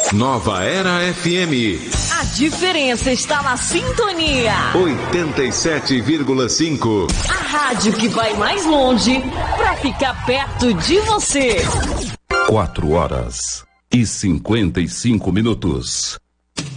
Nova Era FM. A diferença está na sintonia. 87,5. A rádio que vai mais longe para ficar perto de você. 4 horas e 55 minutos.